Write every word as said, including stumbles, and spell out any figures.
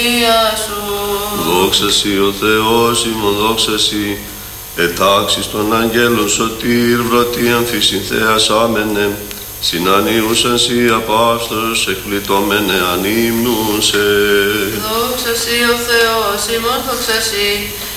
σου. Δόξα σοι ο Θεός ημών, δόξα σοι, ετάξεις των αγγέλων σωτήρ, βρωτή αμφισυνθέας άμενε, συνανιούσαν σοι απάυστος, εκπλητώμενε ανήμνουν σε. Δόξα σοι ο Θεός ημών, δόξα σοι,